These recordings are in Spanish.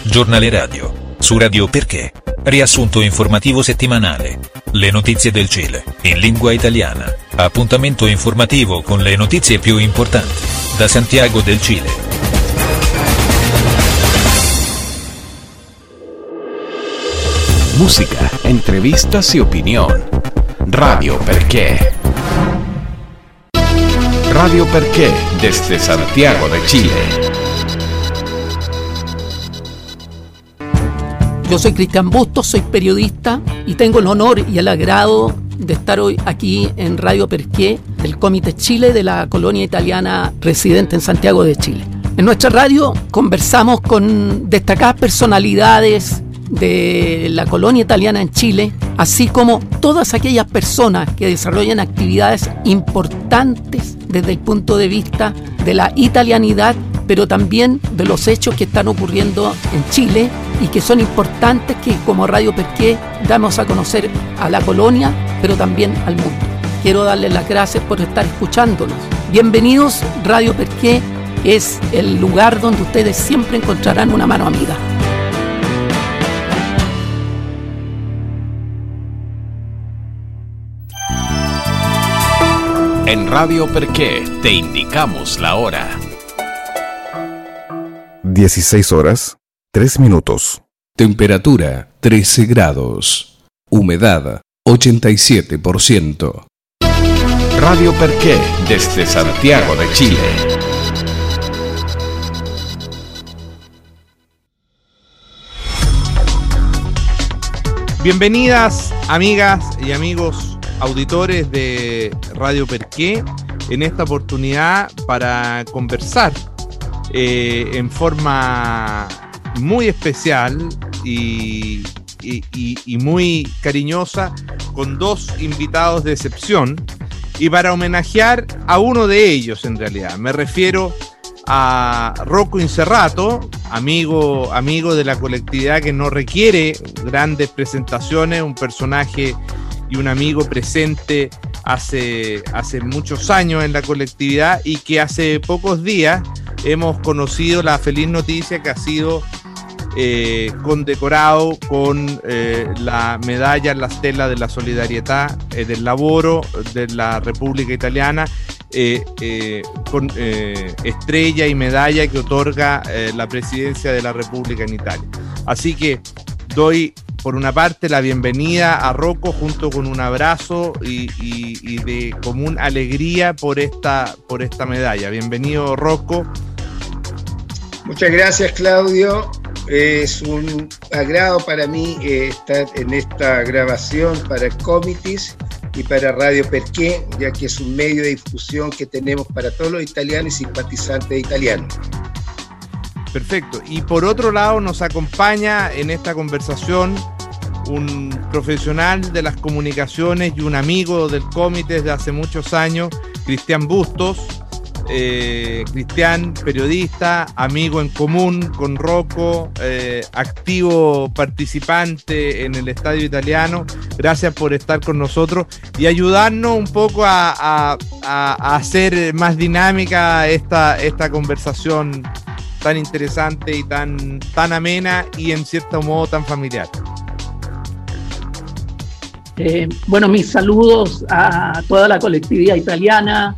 Giornale radio. Su Radio Perché. Riassunto informativo settimanale. Le notizie del Cile, in lingua italiana. Appuntamento informativo con le notizie più importanti. Da Santiago del Cile. Música, entrevistas y opinión. Radio Perché. Radio Perché, desde Santiago de Chile. Yo soy Cristian Bustos, soy periodista y tengo el honor y el agrado de estar hoy aquí en Radio Perché del Comité Chile de la colonia italiana residente en Santiago de Chile. En nuestra radio conversamos con destacadas personalidades de la colonia italiana en Chile, así como todas aquellas personas que desarrollan actividades importantes desde el punto de vista de la italianidad, pero también de los hechos que están ocurriendo en Chile y que son importantes, que como Radio Perché damos a conocer a la colonia, pero también al mundo. Quiero darles las gracias por estar escuchándonos. Bienvenidos. Radio Perché es el lugar donde ustedes siempre encontrarán una mano amiga. En Radio Perché te indicamos la hora. 16 horas, 3 minutos. Temperatura 13 grados. Humedad 87%. Radio Perché, desde Santiago de Chile. Bienvenidas, amigas y amigos auditores de Radio Perché, en esta oportunidad para conversar en forma muy especial y muy cariñosa con dos invitados de excepción, y para homenajear a uno de ellos. En realidad me refiero a Rocco Inserrato, amigo de la colectividad, que no requiere grandes presentaciones, un personaje y un amigo presente hace muchos años en la colectividad, y que hace pocos días hemos conocido la feliz noticia que ha sido condecorado con la medalla en la Stella de la Solidarietà del Lavoro de la República Italiana, con estrella y medalla que otorga la presidencia de la República en Italia. Así que doy por una parte la bienvenida a Rocco, junto con un abrazo y de común alegría por esta medalla. Bienvenido, Rocco. Muchas gracias, Claudio. Es un agrado para mí estar en esta grabación para Comitis y para Radio Perché, ya que es un medio de difusión que tenemos para todos los italianos y simpatizantes italianos. Perfecto. Y por otro lado nos acompaña en esta conversación un profesional de las comunicaciones y un amigo del comité desde hace muchos años, Cristian Bustos. Cristian, periodista, amigo en común con Rocco, activo participante en el Estadio Italiano. Gracias por estar con nosotros y ayudarnos un poco a hacer más dinámica esta conversación tan interesante y tan amena y en cierto modo tan familiar. Bueno, mis saludos a toda la colectividad italiana,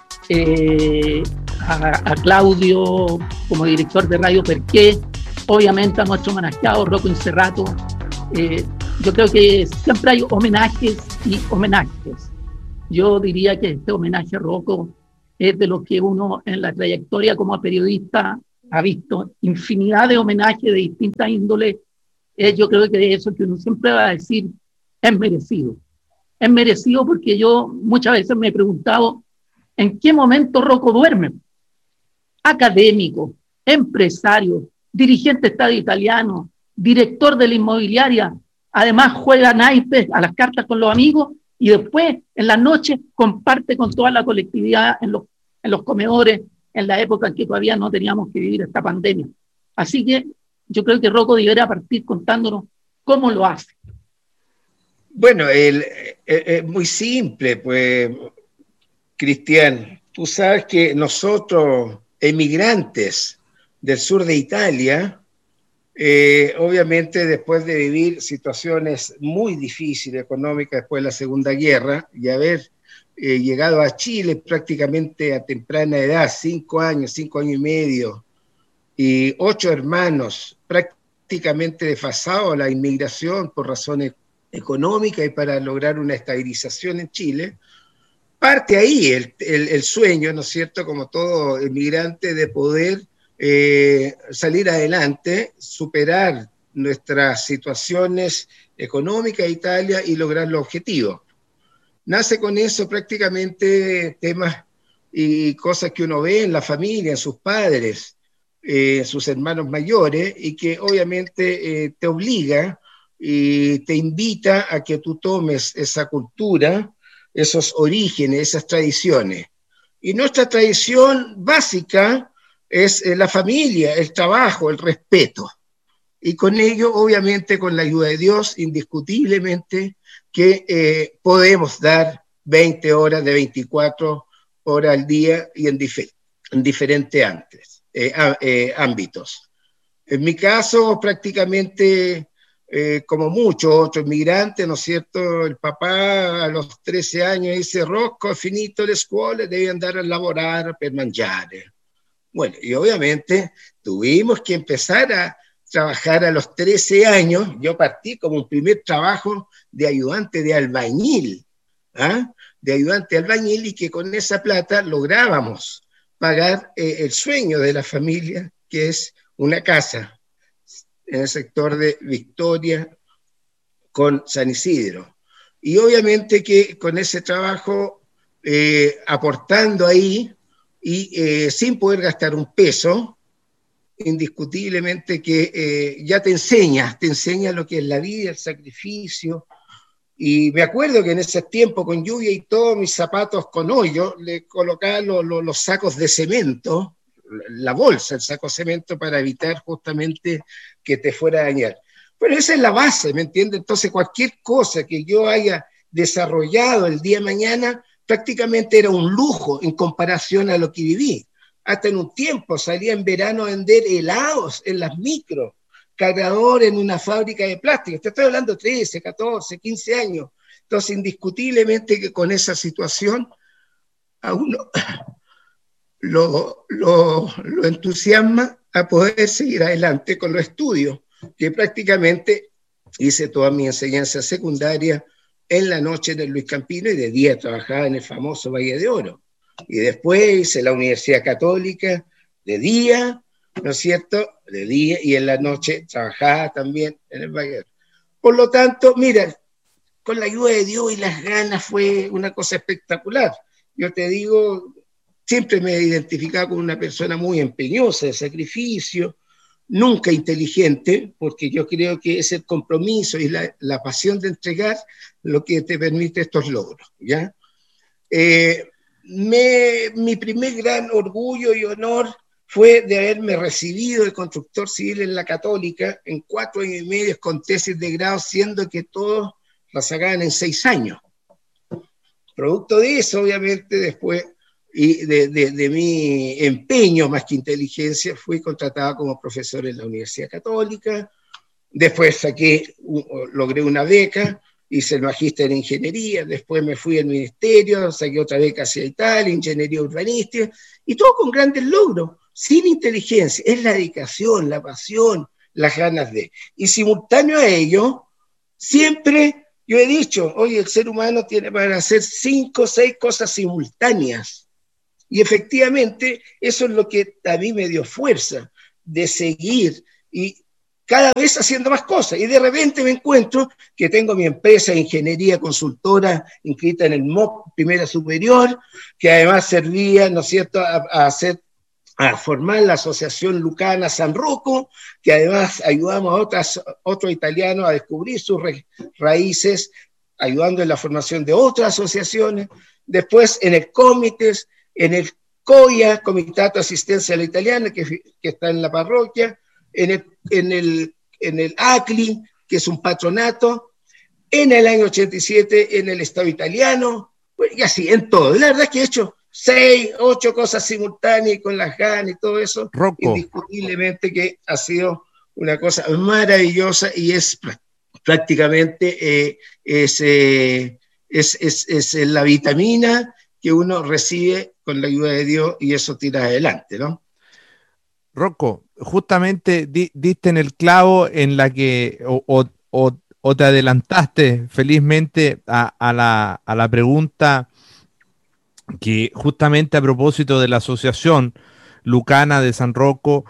a Claudio como director de Radio Perché, obviamente a nuestro homenajeado Rocco Inserrato. Yo creo que siempre hay homenajes y homenajes. Yo diría que este homenaje a Rocco es de lo que uno en la trayectoria como periodista ha visto infinidad de homenajes de distintas índoles. Yo creo que eso que uno siempre va a decir es merecido. Es merecido porque yo muchas veces me he preguntado ¿en qué momento Rocco duerme? Académico, empresario, dirigente Estadio Italiano, director de la inmobiliaria, además juega naipes a las cartas con los amigos y después en la noche comparte con toda la colectividad en los comedores, en la época en que todavía no teníamos que vivir esta pandemia. Así que yo creo que Rocco debería partir contándonos cómo lo hace. Bueno, es muy simple, pues, Cristian. Tú sabes que nosotros, emigrantes del sur de Italia, Obviamente después de vivir situaciones muy difíciles económicas después de la Segunda Guerra y haber llegado a Chile prácticamente a temprana edad, 5 años y medio, y 8 hermanos, prácticamente desfasados a la inmigración por razones económicas y para lograr una estabilización en Chile, parte ahí el sueño, ¿no es cierto?, como todo inmigrante, de poder salir adelante, superar nuestras situaciones económicas de Italia y lograr los objetivos. Nace con eso prácticamente temas y cosas que uno ve en la familia, en sus padres, sus hermanos mayores, y que obviamente te obliga y te invita a que tú tomes esa cultura, esos orígenes, esas tradiciones. Y nuestra tradición básica es la familia, el trabajo, el respeto. Y con ello, obviamente, con la ayuda de Dios, indiscutiblemente, que podemos dar 20 horas de 24 horas al día y en diferentes ámbitos. En mi caso, prácticamente, como muchos otros migrantes, ¿no es cierto? El papá a los 13 años dice: Rocco, è finito le scuole, devi andare a lavorare per mangiare. Bueno, y obviamente tuvimos que empezar a trabajar a los 13 años. Yo partí como un primer trabajo de ayudante de albañil, de ayudante de albañil, y que con esa plata lográbamos pagar el sueño de la familia, que es una casa en el sector de Victoria con San Isidro. Y obviamente que con ese trabajo, aportando ahí y sin poder gastar un peso, indiscutiblemente que ya te enseña lo que es la vida, el sacrificio. Y me acuerdo que en ese tiempo, con lluvia y todo, mis zapatos con hoyo, le colocaba los sacos de cemento, la bolsa, el saco de cemento, para evitar justamente que te fuera a dañar. Pero esa es la base, ¿me entiendes? Entonces cualquier cosa que yo haya desarrollado el día de mañana prácticamente era un lujo en comparación a lo que viví. Hasta en un tiempo salía en verano a vender helados en las micros, cargador en una fábrica de plástico. Te estoy hablando de 13, 14, 15 años. Entonces, indiscutiblemente que con esa situación a uno lo entusiasma a poder seguir adelante con los estudios, que prácticamente hice toda mi enseñanza secundaria en la noche en el Luis Campino y de día trabajaba en el famoso Valle de Oro. Y después hice la Universidad Católica de día, ¿no es cierto? De día, y en la noche trabajaba también en el Valle de Oro. Por lo tanto, mira, con la ayuda de Dios y las ganas fue una cosa espectacular. Yo te digo, siempre me he identificado con una persona muy empeñosa, de sacrificio, nunca inteligente, porque yo creo que es el compromiso y la pasión de entregar lo que te permite estos logros, ¿ya? Mi primer gran orgullo y honor fue de haberme recibido de constructor civil en la Católica en 4 años y medio con tesis de grado, siendo que todos la sacaban en 6 años. Producto de eso, obviamente, después y de mi empeño más que inteligencia, fui contratado como profesor en la Universidad Católica. Después logré una beca, hice el magíster en ingeniería, después me fui al ministerio, saqué otra beca hacia Italia, ingeniería urbanística, y todo con grandes logros, sin inteligencia. Es la dedicación, la pasión, las ganas de. Y simultáneo a ello, siempre yo he dicho, oye, el ser humano tiene para hacer 5 o 6 cosas simultáneas. Y efectivamente, eso es lo que a mí me dio fuerza de seguir y cada vez haciendo más cosas. Y de repente me encuentro que tengo mi empresa de ingeniería consultora inscrita en el MOP Primera Superior, que además servía, ¿no es cierto?, a formar la Asociación Lucana San Rocco, que además ayudamos a otros italianos a descubrir sus raíces, ayudando en la formación de otras asociaciones. Después en el Comites, en el COIA, Comitato Asistencia a la Italiana, que está en la parroquia, en el ACLI, que es un patronato, en el año 87 en el Estado italiano, y así, en todo. La verdad es que he hecho 6, 8 cosas simultáneas con las ganas y todo eso. Rocco, indiscutiblemente que ha sido una cosa maravillosa y es prácticamente es la vitamina que uno recibe con la ayuda de Dios y eso tira adelante, ¿no? Rocco, justamente diste en el clavo en la que o te adelantaste felizmente a la pregunta que justamente a propósito de la Asociación Lucana de San Rocco,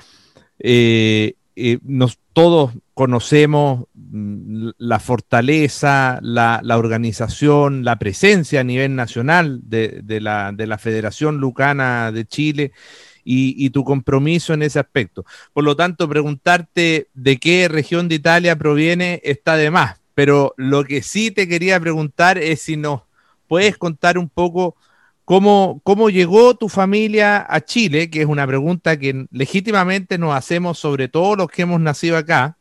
todos conocemos la fortaleza, la organización, la presencia a nivel nacional de la Federación Lucana de Chile y tu compromiso en ese aspecto. Por lo tanto, preguntarte de qué región de Italia proviene está de más, pero lo que sí te quería preguntar es si nos puedes contar un poco ¿cómo llegó tu familia a Chile? Que es una pregunta que legítimamente nos hacemos sobre todo los que hemos nacido acá,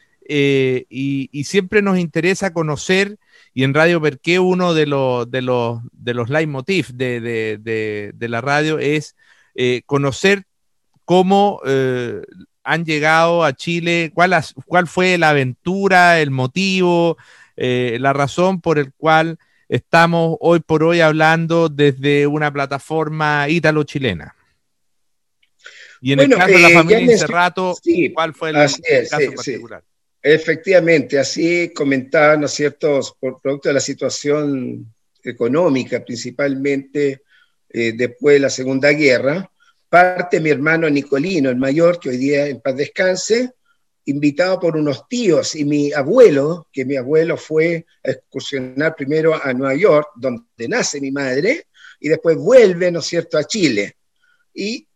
y siempre nos interesa conocer, y en Radio Perqué uno de los leitmotiv de la radio es conocer cómo han llegado a Chile, cuál fue la aventura, el motivo, la razón por el cual estamos hoy por hoy hablando desde una plataforma ítalo-chilena. Y en el caso de la familia Incerrato, sí, ¿cuál fue el caso particular? Sí. Efectivamente, así comentaba, ¿no es cierto?, por producto de la situación económica, principalmente después de la Segunda Guerra, parte mi hermano Nicolino, el mayor, que hoy día en paz descanse, invitado por unos tíos, y mi abuelo fue a excursionar primero a Nueva York, donde nace mi madre, y después vuelve, ¿no es cierto?, a Chile. Y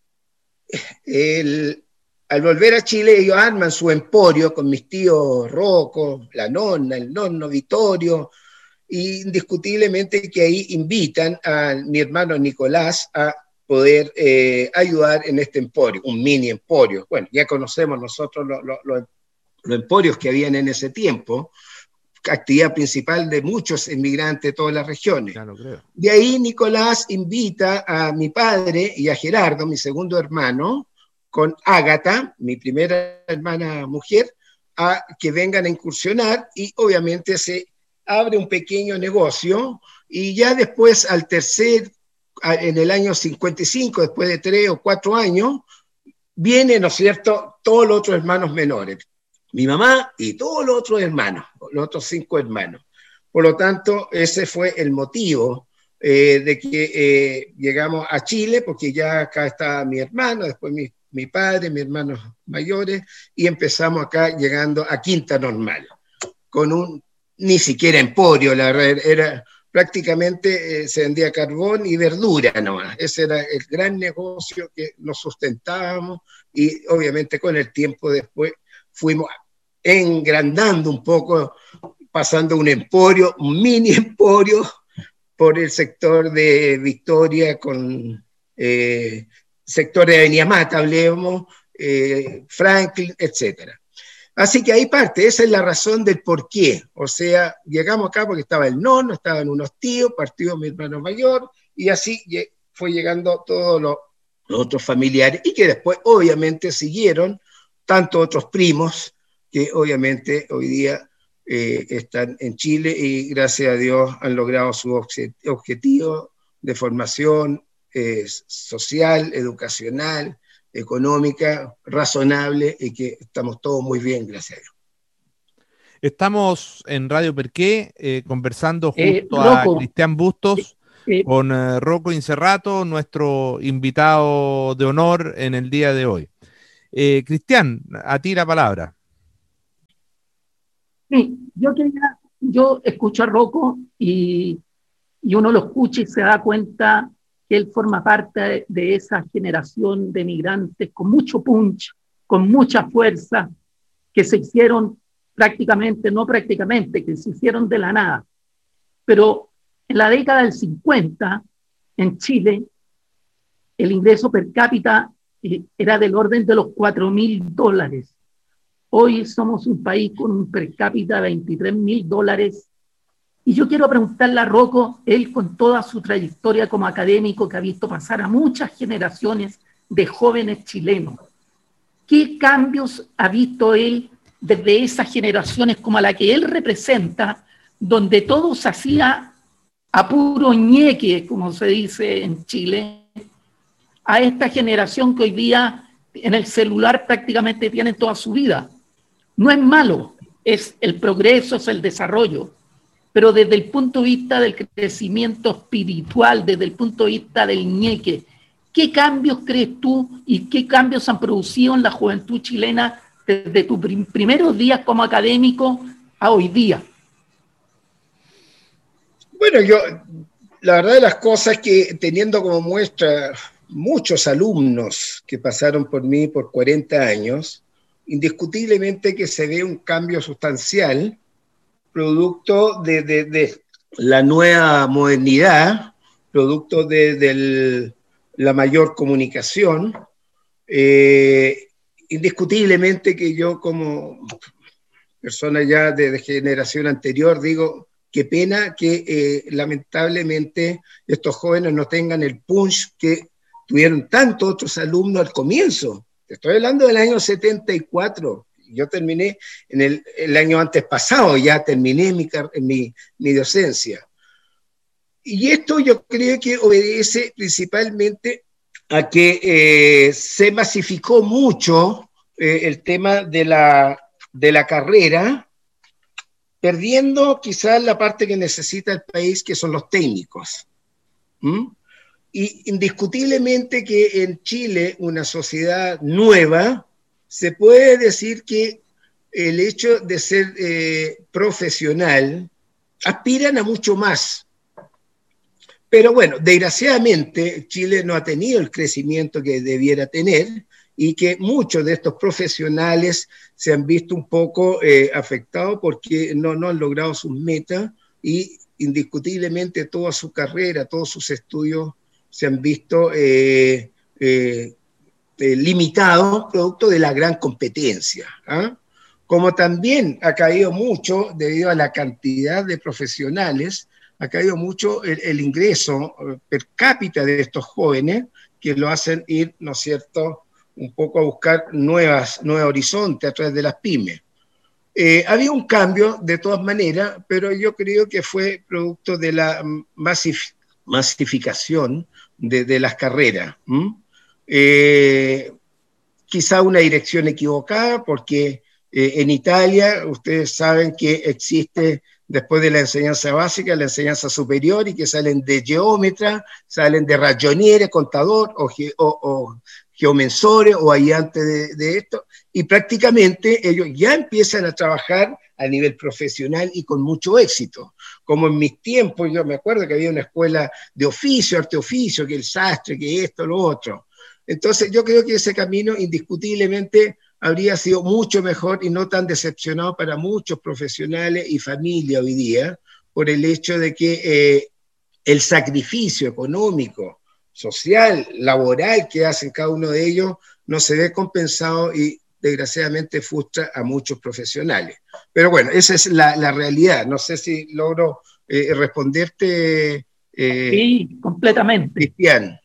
al volver a Chile, ellos arman su emporio con mis tíos Rocco, la nonna, el nonno Vittorio, y indiscutiblemente que ahí invitan a mi hermano Nicolás a poder ayudar en este emporio, un mini emporio. Bueno, ya conocemos nosotros los emporios que habían en ese tiempo, actividad principal de muchos inmigrantes de todas las regiones. Claro, creo. De ahí Nicolás invita a mi padre y a Gerardo, mi segundo hermano, con Ágata, mi primera hermana mujer, a que vengan a incursionar, y obviamente se abre un pequeño negocio, y ya después en el año 55, después de 3 o 4 años, vienen, ¿no es cierto?, todos los otros hermanos menores, mi mamá y todos los otros hermanos, los otros 5 hermanos. Por lo tanto, ese fue el motivo de que llegamos a Chile, porque ya acá estaba mi hermano, después mi padre, mis hermanos mayores, y empezamos acá llegando a Quinta Normal, con ni siquiera emporio, la verdad, era prácticamente se vendía carbón y verdura nomás. Ese era el gran negocio que nos sustentábamos, y obviamente con el tiempo después fuimos engrandando un poco, pasando un emporio, un mini emporio, por el sector de Victoria, con sector de Avenida Mata, hablemos, Franklin, etc. Así que ahí parte, esa es la razón del por qué. O sea, llegamos acá porque estaba el nono, estaban unos tíos, partió mi hermano mayor, y así fue llegando todos los otros familiares, y que después obviamente siguieron tantos otros primos que obviamente hoy día están en Chile, y gracias a Dios han logrado su objetivo de formación social, educacional, económica, razonable, y que estamos todos muy bien, gracias a Dios. Estamos en Radio Perqué conversando junto a Cristian Bustos con Rocco Incerrato, nuestro invitado de honor en el día de hoy. Cristian, a ti la palabra. Sí, yo escucho a Rocco y uno lo escucha y se da cuenta que él forma parte de esa generación de migrantes con mucho punch, con mucha fuerza, que se hicieron que se hicieron de la nada. Pero en la década del 50, en Chile, el ingreso per cápita era del orden de los $4.000. Hoy somos un país con un per cápita de $23.000. Y yo quiero preguntarle a Rocco, él con toda su trayectoria como académico que ha visto pasar a muchas generaciones de jóvenes chilenos, ¿qué cambios ha visto él desde esas generaciones como a la que él representa, donde todo se hacía a puro ñeque, como se dice en Chile, a esta generación que hoy día en el celular prácticamente tienen toda su vida? No es malo, es el progreso, es el desarrollo, pero desde el punto de vista del crecimiento espiritual, desde el punto de vista del ñeque, ¿qué cambios crees tú y qué cambios han producido en la juventud chilena desde tus primeros días como académico a hoy día? Bueno, la verdad de las cosas es que teniendo como muestra muchos alumnos que pasaron por mí por 40 años, indiscutiblemente que se ve un cambio sustancial, producto de la nueva modernidad, producto de la mayor comunicación. Indiscutiblemente que yo como persona ya de generación anterior digo, qué pena que lamentablemente estos jóvenes no tengan el punch que tuvieron tantos otros alumnos al comienzo. Estoy hablando del año 74. Yo terminé en el año antes pasado, ya terminé mi docencia. Y esto yo creo que obedece principalmente a que se masificó mucho el tema de la carrera, perdiendo quizás la parte que necesita el país, que son los técnicos. Y indiscutiblemente que en Chile, una sociedad nueva, se puede decir que el hecho de ser profesional aspiran a mucho más. Pero bueno, desgraciadamente Chile no ha tenido el crecimiento que debiera tener y que muchos de estos profesionales se han visto un poco afectados porque no han logrado sus metas y indiscutiblemente toda su carrera, todos sus estudios se han visto limitados producto de la gran competencia. Como también ha caído mucho, debido a la cantidad de profesionales, ha caído mucho el ingreso per cápita de estos jóvenes que lo hacen ir, ¿no es cierto?, un poco a buscar nuevos horizontes a través de las pymes. Había un cambio de todas maneras, pero yo creo que fue producto de la masificación de las carreras. Quizá una dirección equivocada, porque en Italia ustedes saben que existe, después de la enseñanza básica, la enseñanza superior, y que salen de geómetra, salen de ragioniere, contador o geomensores o ayudantes de esto, y prácticamente ellos ya empiezan a trabajar a nivel profesional y con mucho éxito. Como en mis tiempos, yo me acuerdo que había una escuela de oficio, arte oficio, que el sastre, que esto, lo otro. Entonces yo creo que ese camino indiscutiblemente habría sido mucho mejor y no tan decepcionado para muchos profesionales y familias hoy día, por el hecho de que el sacrificio económico, social, laboral que hacen cada uno de ellos no se ve compensado y desgraciadamente frustra a muchos profesionales. Pero bueno, esa es la realidad. No sé si logro responderte. Sí, completamente. Cristian.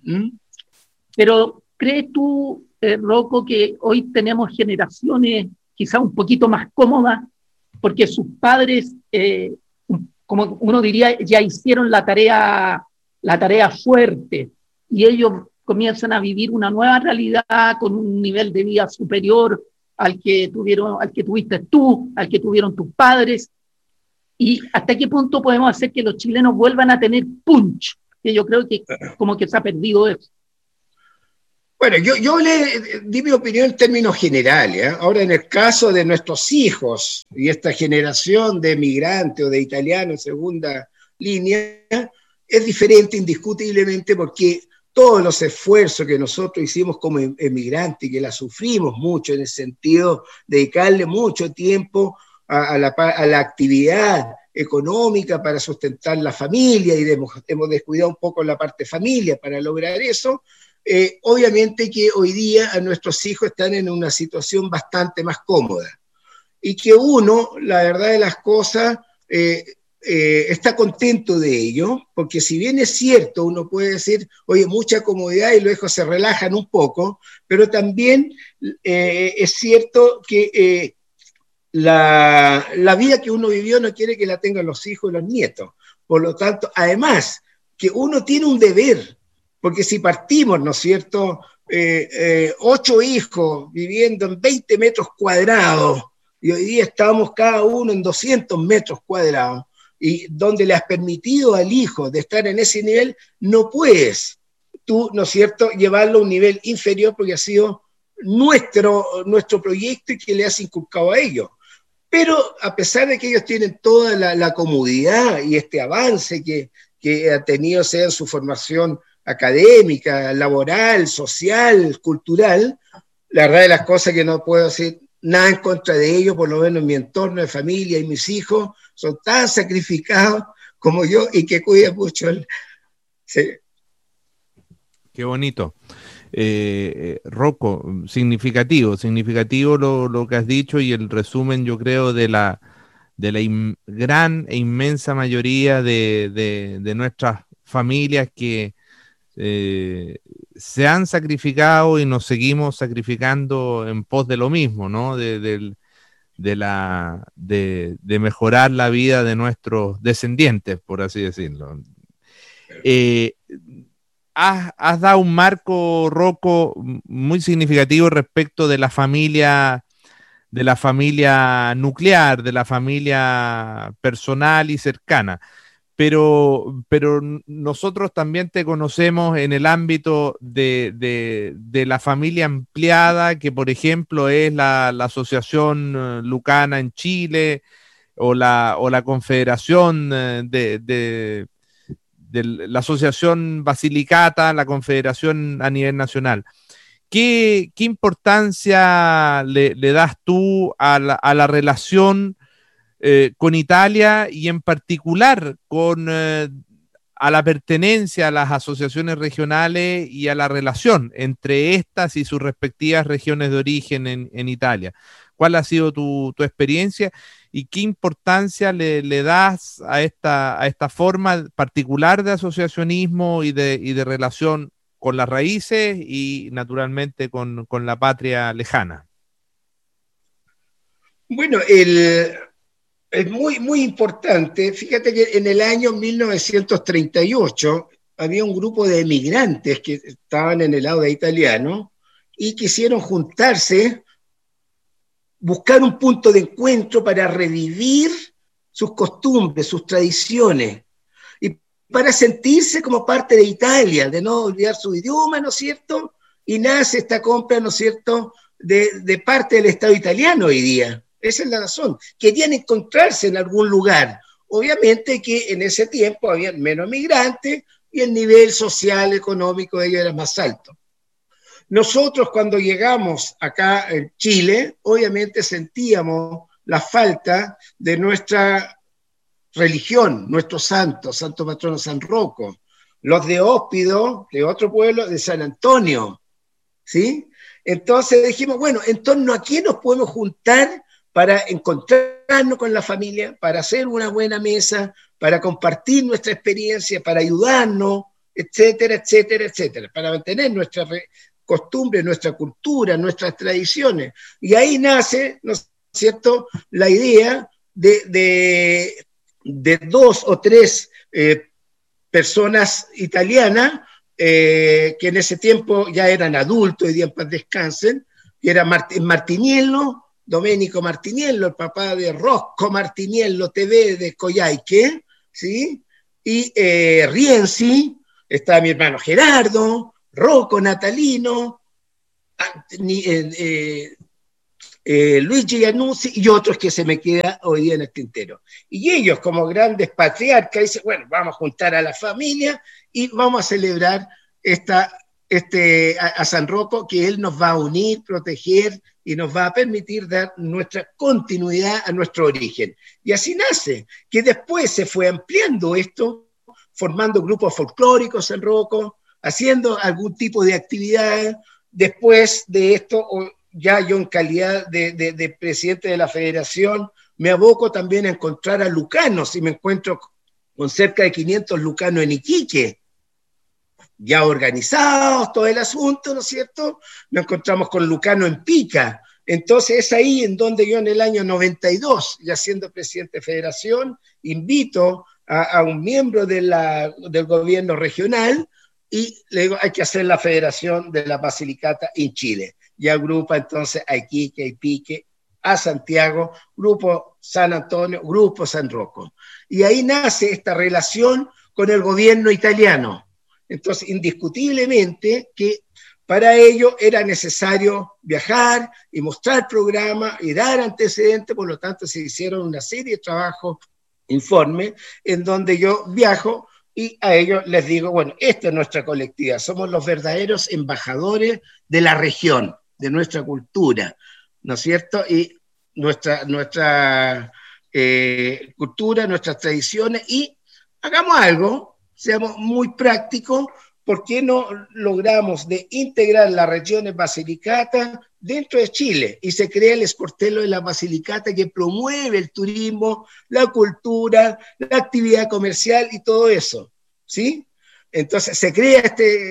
Pero ¿crees tú, Rocco, que hoy tenemos generaciones quizá un poquito más cómodas porque sus padres, como uno diría, ya hicieron la tarea fuerte y ellos comienzan a vivir una nueva realidad con un nivel de vida superior al que tuviste tú, al que tuvieron tus padres? ¿Y hasta qué punto podemos hacer que los chilenos vuelvan a tener punch? Que yo creo que como que se ha perdido eso. Bueno, yo le di mi opinión en términos generales. Ahora, en el caso de nuestros hijos y esta generación de migrantes o de italianos en segunda línea, es diferente indiscutiblemente porque todos los esfuerzos que nosotros hicimos como emigrantes, que la sufrimos mucho en el sentido de dedicarle mucho tiempo a la actividad económica para sustentar la familia, y hemos descuidado un poco la parte familia para lograr eso. Obviamente que hoy día a nuestros hijos están en una situación bastante más cómoda y que uno, la verdad de las cosas, está contento de ello, porque si bien es cierto, uno puede decir, oye, mucha comodidad y los hijos se relajan un poco, pero también es cierto que la vida que uno vivió no quiere que la tengan los hijos y los nietos. Por lo tanto, además, que uno tiene un deber, porque si partimos, ¿no es cierto?, 8 hijos viviendo en 20 metros cuadrados, y hoy día estamos cada uno en 200 metros cuadrados, y donde le has permitido al hijo de estar en ese nivel, no puedes tú, ¿no es cierto?, llevarlo a un nivel inferior porque ha sido nuestro proyecto y que le has inculcado a ellos. Pero a pesar de que ellos tienen toda la comodidad y este avance que ha tenido, sea en su formación académica, laboral, social, cultural, la verdad de las cosas que no puedo decir nada en contra de ellos, por lo menos en mi entorno de familia y mis hijos son tan sacrificados como yo y que cuidan mucho. Sí. Qué bonito. Rocco, significativo lo que has dicho y el resumen, yo creo, de la gran e inmensa mayoría de nuestras familias que se han sacrificado y nos seguimos sacrificando en pos de lo mismo, ¿no? De mejorar la vida de nuestros descendientes, por así decirlo. Has dado un marco, Rocco, muy significativo respecto de la familia nuclear, de la familia personal y cercana. Pero nosotros también te conocemos en el ámbito de la familia ampliada, que por ejemplo es la Asociación Lucana en Chile o la Confederación de la Asociación Basilicata, la Confederación a nivel nacional. ¿Qué importancia le das tú a la relación con Italia y en particular a la pertenencia a las asociaciones regionales y a la relación entre estas y sus respectivas regiones de origen en Italia? ¿Cuál ha sido tu experiencia y qué importancia le das a esta forma particular de asociacionismo y de relación con las raíces y naturalmente con la patria lejana? Bueno, es muy, muy importante. Fíjate que en el año 1938 había un grupo de emigrantes que estaban en el lado italiano y quisieron juntarse, buscar un punto de encuentro para revivir sus costumbres, sus tradiciones, y para sentirse como parte de Italia, de no olvidar su idioma, ¿no es cierto? Y nace esta compra, ¿no es cierto?, de parte del Estado italiano hoy día. Esa es la razón. Querían encontrarse en algún lugar. Obviamente que en ese tiempo había menos migrantes y el nivel social, económico de ellos era más alto. Nosotros cuando llegamos acá en Chile, obviamente sentíamos la falta de nuestra religión, nuestro santo patrono San Rocco, los de Hóspido, de otro pueblo, de San Antonio, ¿sí? Entonces dijimos, bueno, ¿en torno a quién nos podemos juntar para encontrarnos con la familia, para hacer una buena mesa, para compartir nuestra experiencia, para ayudarnos, etcétera, etcétera, etcétera, para mantener nuestra costumbre, nuestra cultura, nuestras tradiciones? Y ahí nace, ¿no es cierto?, la idea de 2 o 3 personas italianas que en ese tiempo ya eran adultos, hoy día en paz descansen, y era Martiniello, Domenico Martiniello, el papá de Rocco Martiniello TV de Coyhaique, ¿sí? Y Rienzi, estaba mi hermano Gerardo, Rocco Natalino, Luigi Iannuzzi y otros que se me queda hoy día en el tintero. Y ellos, como grandes patriarcas, dicen, bueno, vamos a juntar a la familia y vamos a celebrar a San Rocco, que él nos va a unir, proteger y nos va a permitir dar nuestra continuidad a nuestro origen. Y así nace, que después se fue ampliando esto, formando grupos folclóricos San Rocco, haciendo algún tipo de actividad. Después de esto, ya yo en calidad de presidente de la federación, me aboco también a encontrar a lucanos y me encuentro con cerca de 500 lucanos en Iquique, ya organizados, todo el asunto, ¿no es cierto? Nos encontramos con lucanos en Pica. Entonces es ahí en donde yo en el año 92, ya siendo presidente de federación, invito a un miembro del gobierno regional y le digo, hay que hacer la federación de la Basilicata en Chile. Y agrupa entonces a Iquique, a Ipique, a Santiago, Grupo San Antonio, Grupo San Rocco. Y ahí nace esta relación con el gobierno italiano. Entonces, indiscutiblemente que para ello era necesario viajar y mostrar programas y dar antecedentes, por lo tanto se hicieron una serie de trabajos, informes, en donde yo viajo y a ellos les digo, bueno, esta es nuestra colectividad, somos los verdaderos embajadores de la región, de nuestra cultura, ¿no es cierto? Y nuestra cultura, nuestras tradiciones, y hagamos algo, seamos muy prácticos. ¿Por qué no logramos de integrar las regiones Basilicata dentro de Chile? Y se crea el Sportello de la Basilicata que promueve el turismo, la cultura, la actividad comercial y todo eso, ¿sí? Entonces se crea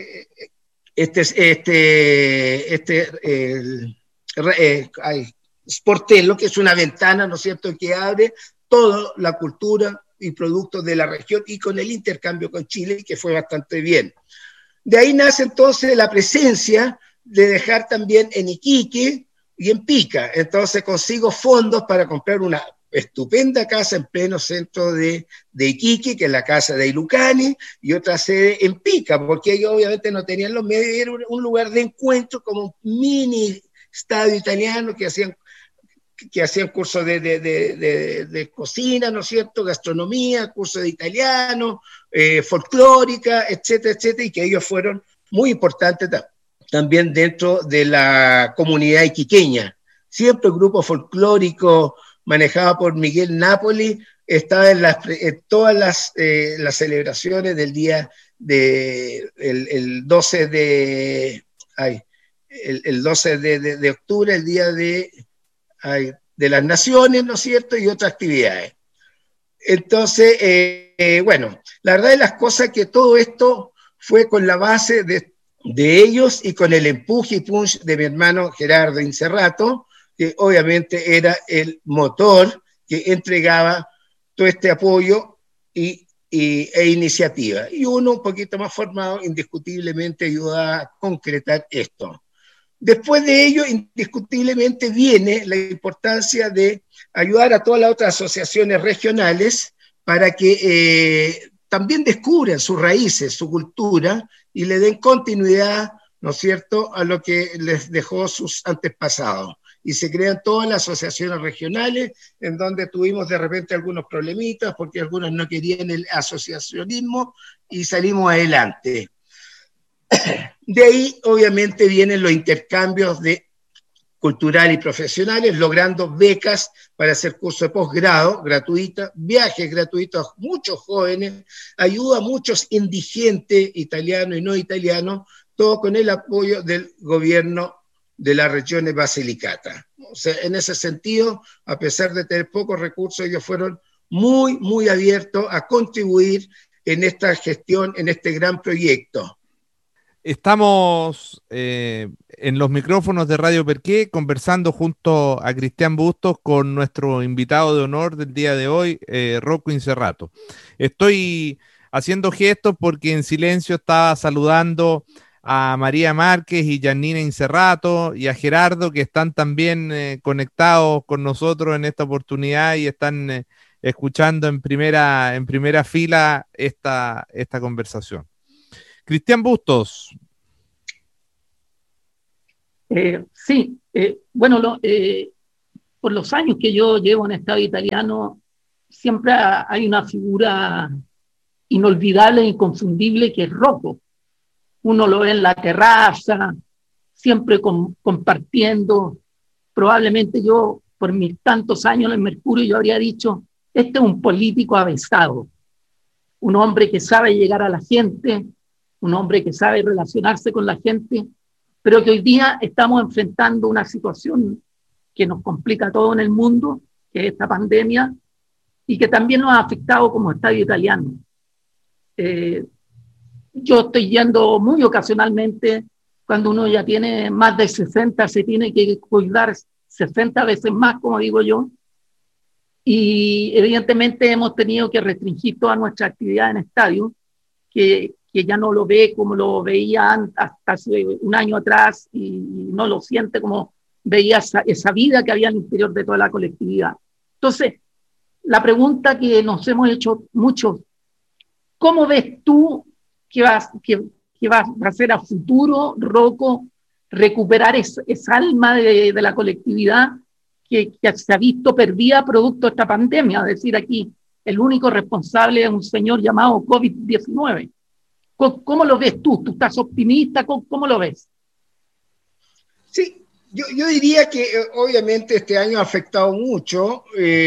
Sportello, que es una ventana, ¿no es cierto?, que abre toda la cultura y productos de la región y con el intercambio con Chile, que fue bastante bien. De ahí nace entonces la presencia de dejar también en Iquique y en Pica. Entonces consigo fondos para comprar una estupenda casa en pleno centro de Iquique, que es la casa de Ilucani, y otra sede en Pica, porque ellos obviamente no tenían los medios, era un lugar de encuentro como un mini estadio italiano que hacían cursos de cocina, ¿no es cierto?, gastronomía, cursos de italiano, folclórica, etcétera, etcétera, y que ellos fueron muy importantes también dentro de la comunidad iquiqueña. Siempre el grupo folclórico manejado por Miguel Napoli estaba en todas las celebraciones del día el 12 de octubre, el día de las Naciones, ¿no es cierto?, y otras actividades. Entonces, bueno, la verdad de las cosas es que todo esto fue con la base de ellos y con el empuje y punch de mi hermano Gerardo Incerrato, que obviamente era el motor que entregaba todo este apoyo e iniciativa. Y uno un poquito más formado, indiscutiblemente ayuda a concretar esto. Después de ello, indiscutiblemente viene la importancia de ayudar a todas las otras asociaciones regionales para que también descubran sus raíces, su cultura, y le den continuidad, ¿no es cierto?, a lo que les dejó sus antepasados. Y se crean todas las asociaciones regionales, en donde tuvimos de repente algunos problemitas, porque algunos no querían el asociacionismo, y salimos adelante. De ahí, obviamente, vienen los intercambios culturales y profesionales, logrando becas para hacer cursos de posgrado gratuitas, viajes gratuitos a muchos jóvenes, ayuda a muchos indigentes italianos y no italianos, todo con el apoyo del gobierno de las regiones Basilicata. O sea, en ese sentido, a pesar de tener pocos recursos, ellos fueron muy, muy abiertos a contribuir en esta gestión, en este gran proyecto. Estamos en los micrófonos de Radio Perqué conversando junto a Cristian Bustos con nuestro invitado de honor del día de hoy, Rocco Incerrato. Estoy haciendo gestos porque en silencio estaba saludando a María Márquez y Janina Incerrato y a Gerardo, que están también conectados con nosotros en esta oportunidad y están escuchando en primera fila esta conversación. Cristian Bustos. Sí, bueno, por los años que yo llevo en Estado italiano, siempre hay una figura inolvidable e inconfundible que es Rocco. Uno lo ve en la terraza, siempre compartiendo. Probablemente yo, por mis tantos años en el Mercurio, yo habría dicho, este es un político avesado, un hombre que sabe llegar a la gente, un hombre que sabe relacionarse con la gente, pero que hoy día estamos enfrentando una situación que nos complica todo en el mundo que es esta pandemia, y que también nos ha afectado como estadio italiano. Yo estoy yendo muy ocasionalmente, cuando uno ya tiene más de 60, se tiene que cuidar 60 veces más, como digo yo, y evidentemente hemos tenido que restringir toda nuestra actividad en estadio, que ya no lo ve como lo veía hasta hace un año atrás, y no lo siente como veía esa vida que había al interior de toda la colectividad. Entonces, la pregunta que nos hemos hecho muchos, ¿cómo ves tú que va a ser a futuro, Rocco, recuperar esa alma de la colectividad que se ha visto perdida producto de esta pandemia? Es decir, aquí el único responsable es un señor llamado COVID-19. ¿Cómo lo ves tú? ¿Tú estás optimista? ¿Cómo lo ves? Sí, yo diría que obviamente este año ha afectado mucho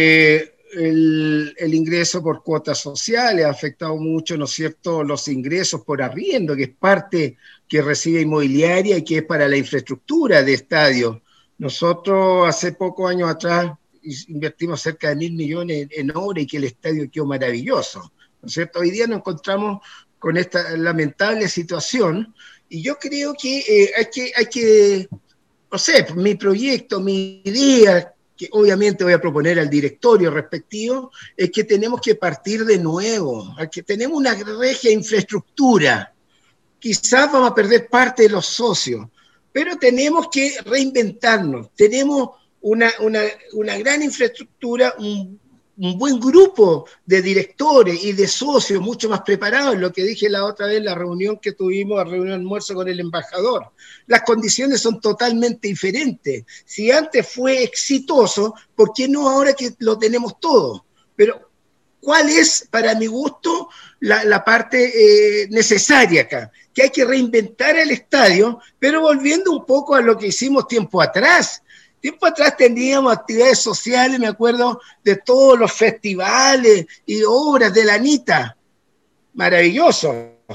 el ingreso por cuotas sociales, ha afectado mucho, ¿no es cierto?, los ingresos por arriendo, que es parte que recibe inmobiliaria y que es para la infraestructura de estadios. Nosotros hace pocos años atrás invertimos cerca de 1.000 millones en obra y que el estadio quedó maravilloso, ¿no es cierto? Hoy día nos encontramos con esta lamentable situación y yo creo que hay que, no sé, mi proyecto, mi idea, que obviamente voy a proponer al directorio respectivo, es que tenemos que partir de nuevo, que tenemos una regia infraestructura. Quizás vamos a perder parte de los socios, pero tenemos que reinventarnos. Tenemos una gran infraestructura, un buen grupo de directores y de socios mucho más preparados, lo que dije la otra vez en la reunión que tuvimos, la reunión de almuerzo con el embajador. Las condiciones son totalmente diferentes. Si antes fue exitoso, ¿por qué no ahora que lo tenemos todo? Pero ¿cuál es, para mi gusto, la parte necesaria acá? Que hay que reinventar el estadio, pero volviendo un poco a lo que hicimos tiempo atrás. Tiempo atrás teníamos actividades sociales, me acuerdo de todos los festivales y obras de la Anita. Maravilloso.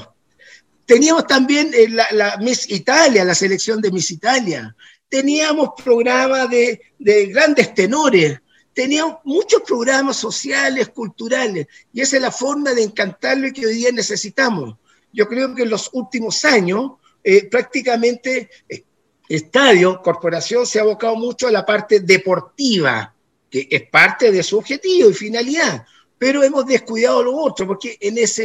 Teníamos también la Miss Italia, la selección de Miss Italia. Teníamos programas de grandes tenores. Teníamos muchos programas sociales, culturales. Y esa es la forma de encantarlo y que hoy día necesitamos. Yo creo que en los últimos años prácticamente Estadio, Corporación se ha abocado mucho a la parte deportiva, que es parte de su objetivo y finalidad, pero hemos descuidado lo otro, porque en ese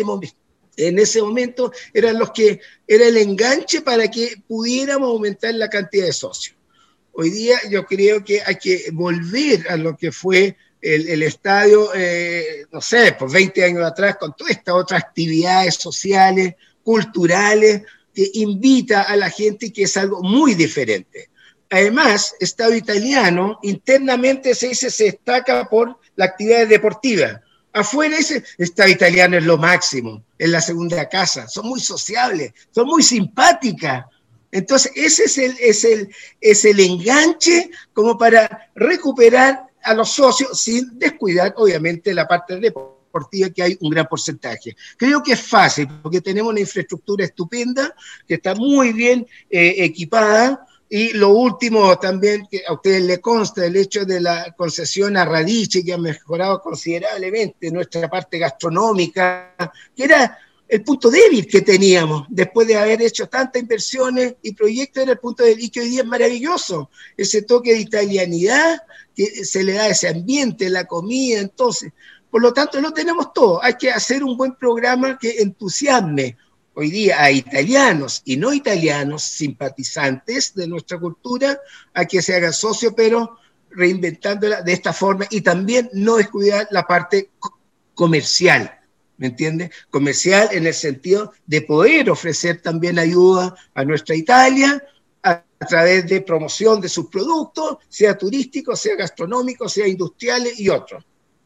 momento eran era el enganche para que pudiéramos aumentar la cantidad de socios. Hoy día yo creo que hay que volver a lo que fue el estadio, no sé, por 20 años atrás, con todas estas otras actividades sociales, culturales, que invita a la gente, que es algo muy diferente. Además, Estadio Italiano internamente se destaca por la actividad deportiva. Afuera ese Estadio Italiano es lo máximo, es la segunda casa, son muy sociables, son muy simpáticas. Entonces, ese es el enganche como para recuperar a los socios sin descuidar, obviamente, la parte deportiva, que hay un gran porcentaje. Creo que es fácil, porque tenemos una infraestructura estupenda, que está muy bien equipada, y lo último también, que a ustedes les consta, el hecho de la concesión a Radice, que ha mejorado considerablemente nuestra parte gastronómica, que era el punto débil que teníamos, después de haber hecho tantas inversiones y proyectos, era el punto débil, y que hoy día es maravilloso, ese toque de italianidad, que se le da ese ambiente, la comida. Entonces, por lo tanto, lo tenemos todo. Hay que hacer un buen programa que entusiasme hoy día a italianos y no italianos, simpatizantes de nuestra cultura, a que se hagan socios, pero reinventándola de esta forma, y también no descuidar la parte comercial, ¿me entiendes? Comercial en el sentido de poder ofrecer también ayuda a nuestra Italia a través de promoción de sus productos, sea turísticos, sea gastronómicos, sea industriales y otros.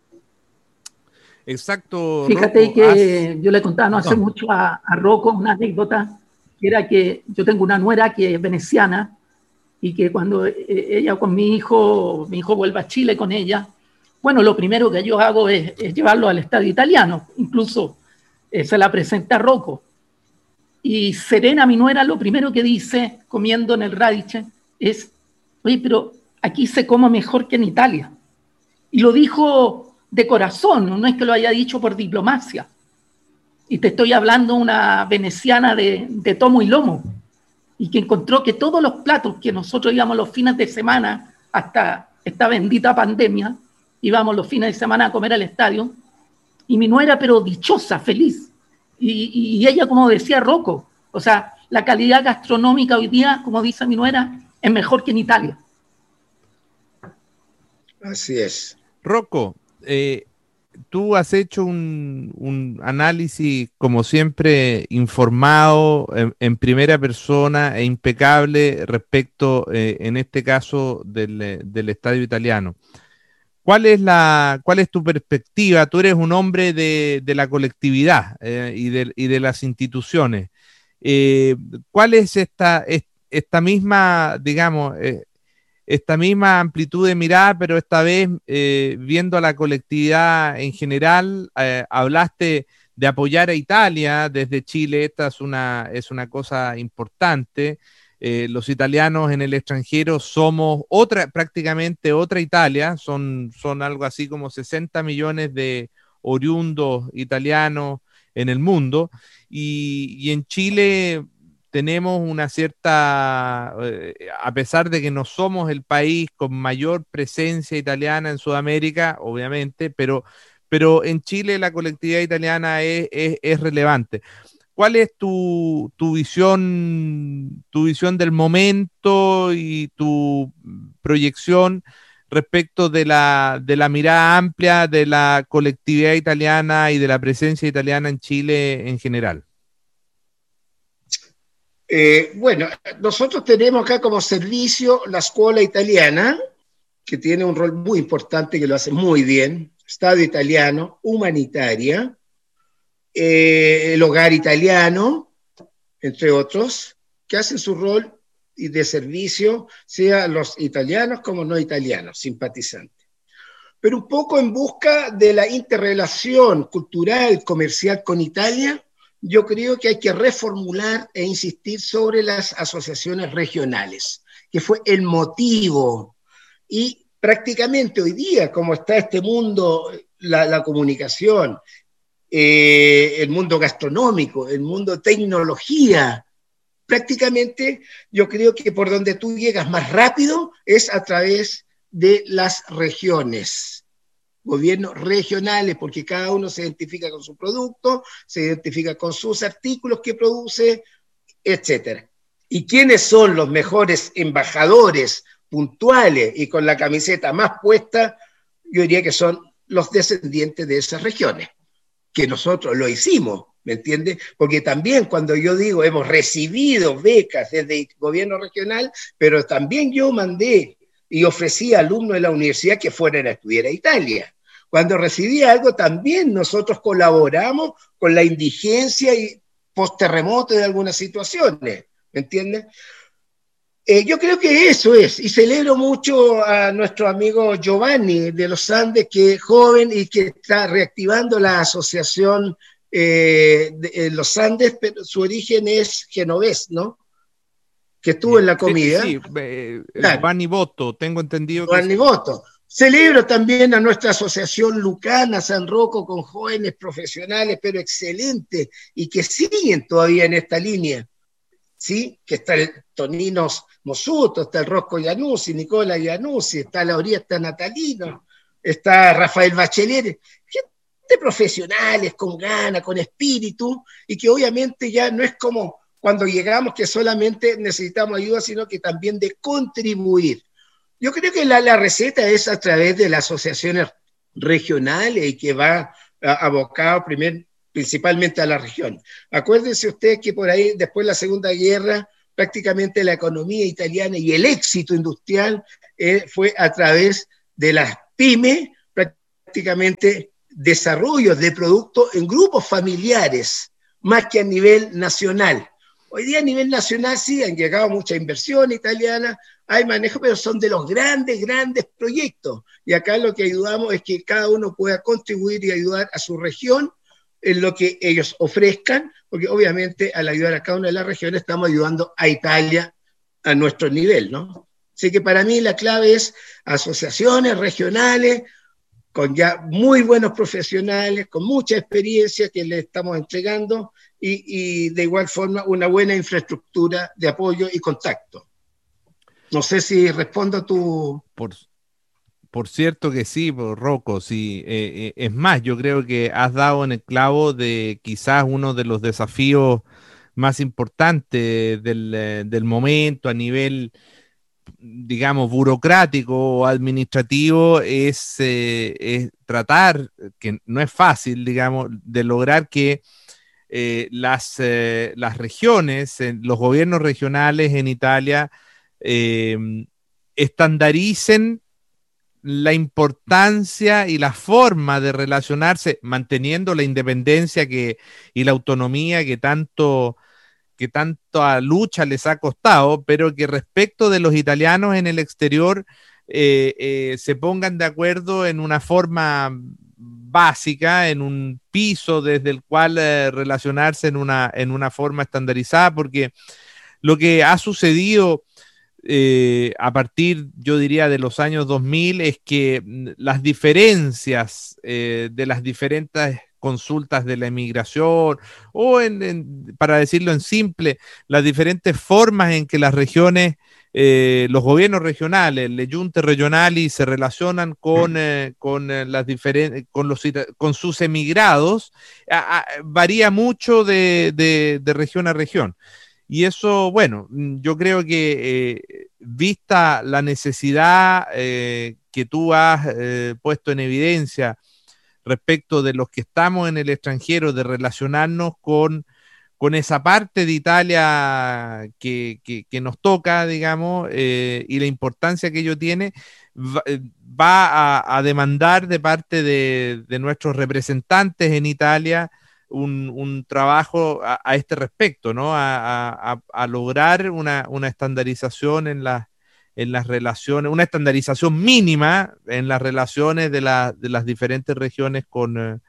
Exacto. Fíjate, Rocco, que yo le contaba no hace mucho a Rocco una anécdota, que era que yo tengo una nuera que es veneciana, y que cuando ella con mi hijo vuelve a Chile con ella, bueno, lo primero que yo hago es llevarlo al Estadio Italiano, incluso se la presenta a Rocco. Y Serena, mi nuera, lo primero que dice, comiendo en el Radice, es: oye, pero aquí se come mejor que en Italia. Y lo dijo de corazón, no es que lo haya dicho por diplomacia. Y te estoy hablando una veneciana de tomo y lomo, y que encontró que todos los platos que nosotros íbamos los fines de semana, hasta esta bendita pandemia, íbamos los fines de semana a comer al estadio, y mi nuera, pero dichosa, feliz. Y ella, como decía Rocco, o sea, la calidad gastronómica hoy día, como dice mi nuera, es mejor que en Italia. Así es. Rocco, tú has hecho un análisis, como siempre, informado, en primera persona e impecable respecto, en este caso, del estadio italiano. ¿Cuál es tu perspectiva? Tú eres un hombre de la colectividad y de las instituciones. ¿Cuál es esta misma, digamos, esta misma amplitud de mirada, pero esta vez viendo a la colectividad en general? Hablaste de apoyar a Italia desde Chile, esta es una cosa importante. Los italianos en el extranjero somos prácticamente otra Italia, son algo así como 60 millones de oriundos italianos en el mundo, y en Chile tenemos una cierta, a pesar de que no somos el país con mayor presencia italiana en Sudamérica, obviamente, pero en Chile la colectividad italiana es relevante. ¿Cuál es tu visión del momento y tu proyección respecto de la mirada amplia de la colectividad italiana y de la presencia italiana en Chile en general? Bueno, nosotros tenemos acá como servicio la Scuola Italiana, que tiene un rol muy importante, que lo hace muy bien, Stadio Italiano, Humanitaria, el Hogar Italiano, entre otros, que hacen su rol y de servicio, sea los italianos como no italianos, simpatizantes. Pero un poco en busca de la interrelación cultural, comercial con Italia, yo creo que hay que reformular e insistir sobre las asociaciones regionales, que fue el motivo. Y prácticamente hoy día, como está este mundo, la comunicación, el mundo gastronómico, el mundo tecnología, prácticamente yo creo que por donde tú llegas más rápido es a través de las regiones, gobiernos regionales, porque cada uno se identifica con su producto, se identifica con sus artículos que produce, etc. ¿Y quiénes son los mejores embajadores puntuales y con la camiseta más puesta? Yo diría que son los descendientes de esas regiones, que nosotros lo hicimos, ¿me entiendes? Porque también cuando yo digo hemos recibido becas desde el gobierno regional, pero también yo mandé y ofrecí a alumnos de la universidad que fueran a estudiar a Italia. Cuando recibí algo también nosotros colaboramos con la indigencia y post-terremoto de algunas situaciones, ¿me entiendes? Yo creo que eso es, y celebro mucho a nuestro amigo Giovanni de los Andes, que es joven y que está reactivando la asociación de los Andes, pero su origen es genovés, ¿no? Que estuvo en la comida. Sí, Giovanni Botto, tengo entendido. Giovanni Botto. Celebro también a nuestra asociación Lucana San Rocco, con jóvenes profesionales, pero excelentes, y que siguen todavía en esta línea. ¿Sí? Que está el Tonino Mosuto, está el Rosco Iannuzzi, Nicola Iannuzzi, está Laurietta Natalino, está Rafael Bachelet, gente profesionales, con ganas, con espíritu, y que obviamente ya no es como cuando llegamos que solamente necesitamos ayuda, sino que también de contribuir. Yo creo que la receta es a través de las asociaciones regionales y que va abocado principalmente a la región. Acuérdense ustedes que por ahí, después de la Segunda Guerra, prácticamente la economía italiana y el éxito industrial fue a través de las pymes, prácticamente desarrollos de productos en grupos familiares, más que a nivel nacional. Hoy día a nivel nacional sí han llegado mucha inversión italiana, hay manejo, pero son de los grandes proyectos. Y acá lo que ayudamos es que cada uno pueda contribuir y ayudar a su región en lo que ellos ofrezcan, porque obviamente al ayudar a cada una de las regiones estamos ayudando a Italia a nuestro nivel, ¿no? Así que para mí la clave es asociaciones regionales, con ya muy buenos profesionales, con mucha experiencia que le estamos entregando y de igual forma una buena infraestructura de apoyo y contacto. No sé si respondo a tu... Por cierto que sí, Rocco, sí. Es más, yo creo que has dado en el clavo de quizás uno de los desafíos más importantes del momento a nivel, digamos, burocrático o administrativo, es tratar, que no es fácil, digamos, de lograr que las regiones, los gobiernos regionales en Italia estandaricen la importancia y la forma de relacionarse, manteniendo la independencia y la autonomía que tanta lucha les ha costado, pero que respecto de los italianos en el exterior se pongan de acuerdo en una forma básica, en un piso desde el cual relacionarse en una forma estandarizada, porque lo que ha sucedido a partir, yo diría, de los años 2000 es que las diferencias de las diferentes consultas de la emigración o para decirlo en simple, las diferentes formas en que las regiones, los gobiernos regionales, le giunte regionali se relacionan con sus emigrados, varía mucho de región a región. Y eso, bueno, yo creo que vista la necesidad que tú has puesto en evidencia respecto de los que estamos en el extranjero, de relacionarnos con esa parte de Italia que nos toca, digamos, y la importancia que ello tiene, va a demandar de parte de nuestros representantes en Italia un trabajo a este respecto, ¿no? A lograr una estandarización en las relaciones, una estandarización mínima en las relaciones de las diferentes regiones con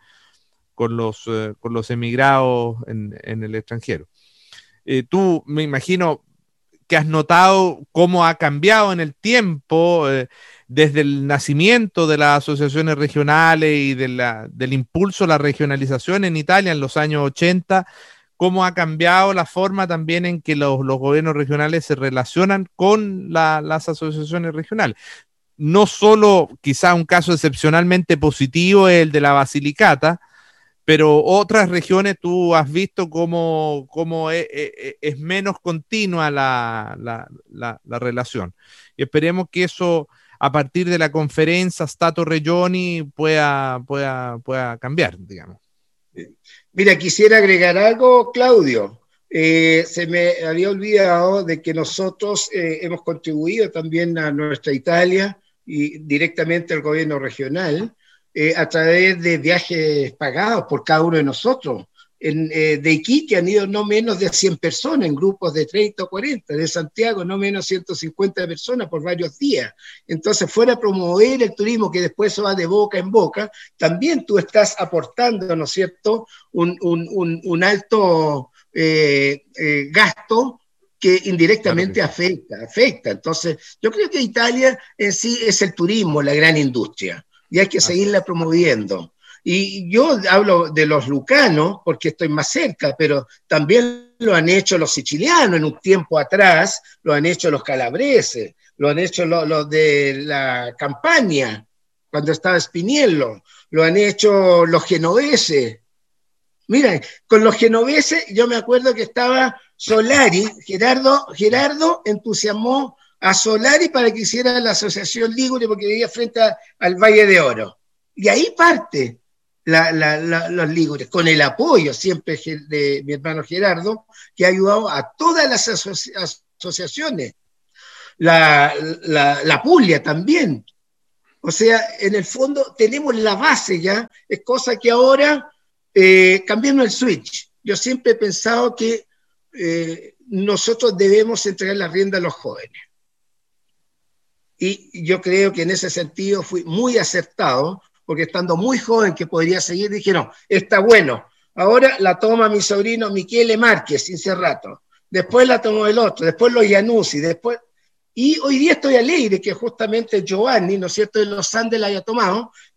los emigrados en el extranjero. Tú, me imagino que has notado cómo ha cambiado en el tiempo, desde el nacimiento de las asociaciones regionales y del impulso a la regionalización en Italia en los años 80, cómo ha cambiado la forma también en que los gobiernos regionales se relacionan con las asociaciones regionales. No solo quizá un caso excepcionalmente positivo es el de la Basilicata, pero otras regiones tú has visto cómo es menos continua la relación. Y esperemos que eso, a partir de la conferencia Stato Regioni, pueda cambiar, digamos. Mira, quisiera agregar algo, Claudio. Se me había olvidado de que nosotros hemos contribuido también a nuestra Italia y directamente al gobierno regional, a través de viajes pagados por cada uno de nosotros. De Iquique han ido no menos de 100 personas en grupos de 30 o 40, de Santiago no menos 150 personas por varios días. Entonces, fuera a promover el turismo, que después eso va de boca en boca, también tú estás aportando, ¿no es cierto?, un alto gasto que indirectamente afecta. Entonces, yo creo que Italia en sí es el turismo, la gran industria, y hay que seguirla promoviendo. Y yo hablo de los lucanos porque estoy más cerca, pero también lo han hecho los sicilianos en un tiempo atrás, lo han hecho los calabreses, lo han hecho los de la Campania, cuando estaba Spiniello, lo han hecho los genoveses. Mira, con los genoveses yo me acuerdo que estaba Solari, Gerardo entusiasmó a Solari para que hiciera la asociación Ligure porque vivía frente al Valle de Oro. Y ahí parte los Ligures, con el apoyo siempre de mi hermano Gerardo, que ha ayudado a todas las asociaciones. La Puglia también. O sea, en el fondo tenemos la base ya, es cosa que ahora cambiando el switch. Yo siempre he pensado que nosotros debemos entregar la rienda a los jóvenes. Y yo creo que en ese sentido fui muy acertado, porque estando muy joven que podría seguir, dije, no, está bueno. Ahora la toma mi sobrino Michele Márquez, Incerrato. Después la tomó el otro, después los Iannuzzi, después... Y hoy día estoy alegre que justamente Giovanni, ¿no es cierto?, de los Andes la haya tomado, y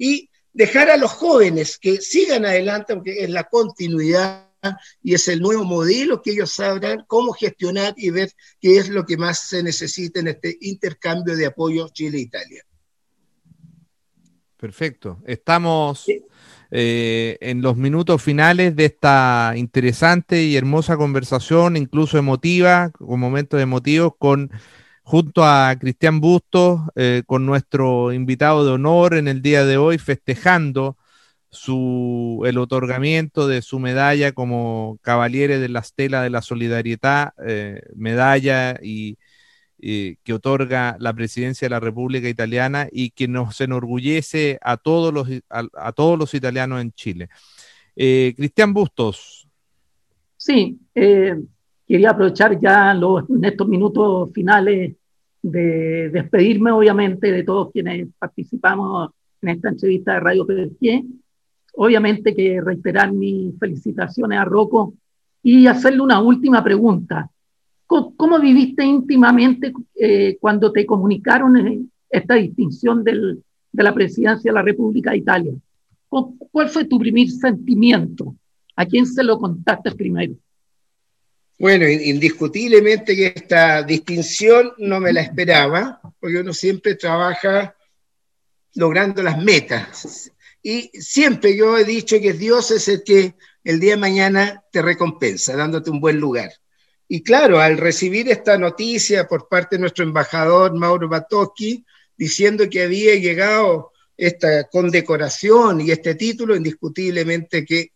dejar a los jóvenes que sigan adelante, porque es la continuidad y es el nuevo modelo que ellos sabrán cómo gestionar y ver qué es lo que más se necesita en este intercambio de apoyo Chile-Italia. Perfecto. Estamos en los minutos finales de esta interesante y hermosa conversación, incluso emotiva, con momentos emotivos, junto a Cristian Bustos, con nuestro invitado de honor en el día de hoy, festejando el otorgamiento de su medalla como Cavaliere de la Stella de la Solidarietà, medalla que otorga la Presidencia de la República Italiana y que nos enorgullece a todos los italianos en Chile. Cristian Bustos. Sí, quería aprovechar ya en estos minutos finales de despedirme, obviamente, de todos quienes participamos en esta entrevista de Radio Perqué. Obviamente que reiterar mis felicitaciones a Rocco y hacerle una última pregunta. ¿Cómo viviste íntimamente cuando te comunicaron esta distinción de la Presidencia de la República de Italia? ¿Cuál fue tu primer sentimiento? ¿A quién se lo contaste primero? Bueno, indiscutiblemente que esta distinción no me la esperaba, porque uno siempre trabaja logrando las metas. Y siempre yo he dicho que Dios es el que el día de mañana te recompensa, dándote un buen lugar. Y claro, al recibir esta noticia por parte de nuestro embajador Mauro Batocchi, diciendo que había llegado esta condecoración y este título, indiscutiblemente que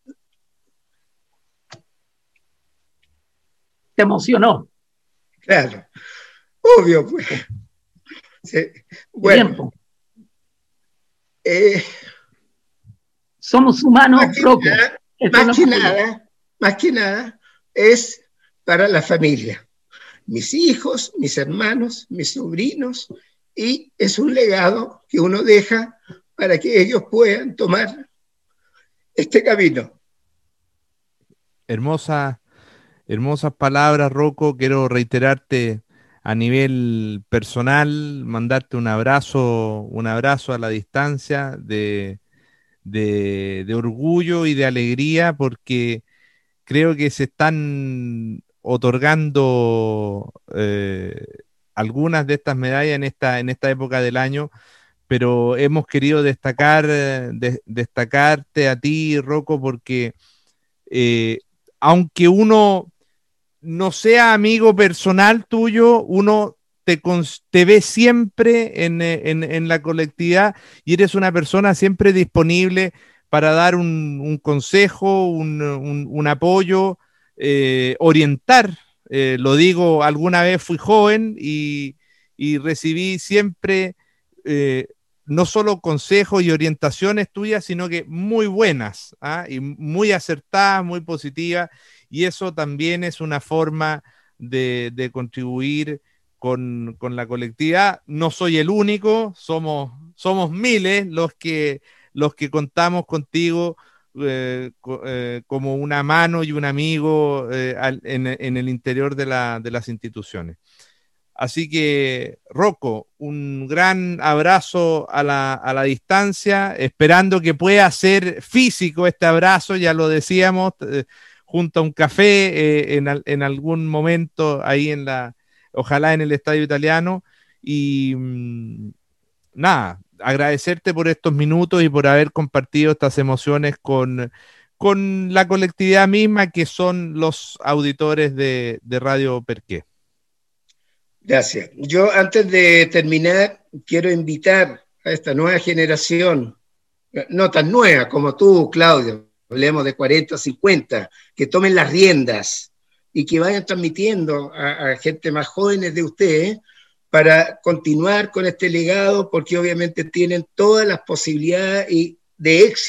te emocionó. Claro, obvio, pues. Sí. Bueno, somos humanos, Rocco. Más que nada es para la familia, mis hijos, mis hermanos, mis sobrinos, y es un legado que uno deja para que ellos puedan tomar este camino. Hermosas palabras, Rocco. Quiero reiterarte a nivel personal, mandarte un abrazo a la distancia de orgullo y de alegría, porque creo que se están otorgando algunas de estas medallas en esta época del año, pero hemos querido destacarte a ti, Rocco, porque aunque uno no sea amigo personal tuyo, uno te ve siempre en la colectividad y eres una persona siempre disponible para dar un consejo, un apoyo, orientar. Lo digo, alguna vez fui joven y recibí siempre no solo consejos y orientaciones tuyas, sino que muy buenas, y muy acertadas, muy positivas, y eso también es una forma de contribuir con la colectividad. No soy el único, somos miles los que contamos contigo como una mano y un amigo en el interior de las instituciones. Así que, Rocco, un gran abrazo a la distancia, esperando que pueda ser físico este abrazo, ya lo decíamos, junto a un café en algún momento ahí ojalá en el Estadio Italiano. Y nada, agradecerte por estos minutos y por haber compartido estas emociones con la colectividad misma, que son los auditores de Radio Perqué. Gracias. Yo, antes de terminar, quiero invitar a esta nueva generación, no tan nueva como tú, Claudio, hablemos de 40 o 50, que tomen las riendas y que vayan transmitiendo a gente más jóvenes de ustedes para continuar con este legado, porque obviamente tienen todas las posibilidades de éxito